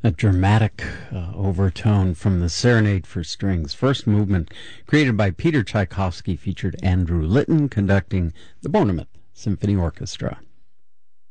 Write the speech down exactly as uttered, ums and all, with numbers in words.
A dramatic uh, overtone from the Serenade for Strings. First movement, created by Peter Tchaikovsky, featured Andrew Litton conducting the Bournemouth Symphony Orchestra.